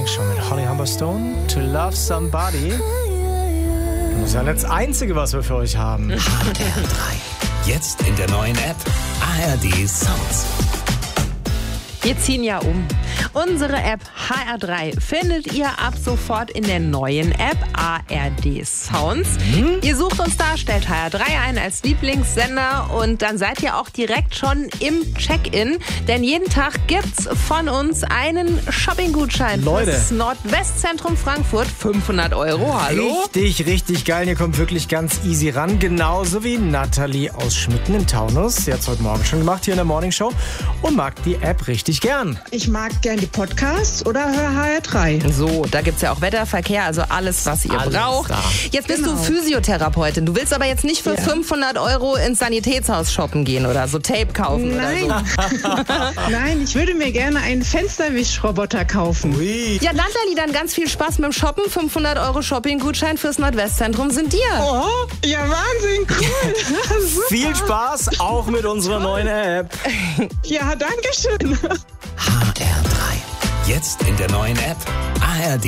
Morning Show mit Holly Humberstone. To Love Somebody. Das ist ja das Einzige, was wir für euch haben. HR3. Jetzt in der neuen App ARD Sounds. Wir ziehen ja um. Unsere App HR3 findet ihr ab sofort in der neuen App ARD Sounds. Ihr sucht uns da, stellt HR3 ein als Lieblingssender und dann seid ihr auch direkt schon im Check-in. Denn jeden Tag gibt's von uns einen Shopping-Gutschein fürs Nordwestzentrum Frankfurt. 500 €. Hallo? Richtig geil. Ihr kommt wirklich ganz easy ran. Genauso wie Nathalie aus Schmitten im Taunus. Sie hat es heute Morgen schon gemacht hier in der Morning Show und mag die App richtig gern. Ich mag gern die Podcasts oder höre HR3. So, da gibt's ja auch Wetterverkehr, also alles, was ihr braucht. Da. Jetzt bist du Physiotherapeutin. Du willst aber jetzt nicht für 500 € ins Sanitätshaus shoppen gehen oder so Tape kaufen Nein. oder so. Nein, ich würde mir gerne einen Fensterwischroboter kaufen. Ui. Ja, Nathalie, dann ganz viel Spaß mit dem Shoppen. 500 € Shopping-Gutschein fürs Nordwestzentrum sind dir. Oh, ja Wahnsinn, cool. Super. Viel Spaß auch mit unserer neuen App. Ja, danke schön. HR3. Jetzt in der neuen App ARD